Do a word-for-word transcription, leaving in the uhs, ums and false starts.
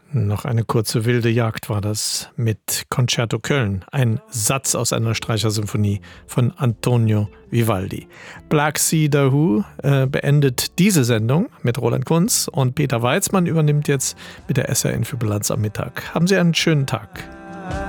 Noch eine kurze wilde Jagd war das mit Concerto Köln, ein Satz aus einer Streichersymphonie von Antonio Vivaldi. Black Sea Dahoo äh, beendet diese Sendung mit Roland Kunz und Peter Weizmann übernimmt jetzt mit der S R N für Bilanz am Mittag. Haben Sie einen schönen Tag.